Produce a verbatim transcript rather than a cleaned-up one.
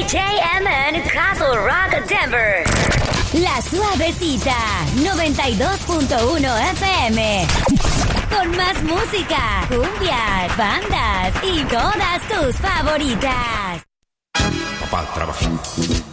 J M N Castle Rock Denver. La Suavecita, noventa y dos punto uno F M. Con más música, cumbias, bandas y todas tus favoritas. Papá trabaja.